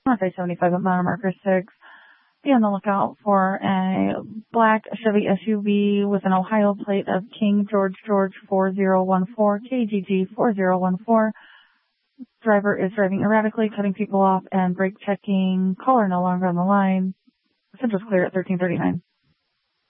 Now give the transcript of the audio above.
North I-75 at mile marker 6. Be on the lookout for a black Chevy SUV with an Ohio plate of King George 4014, KGG 4014. Driver is driving erratically, cutting people off and brake checking. Caller no longer on the line. Central's clear at 1339.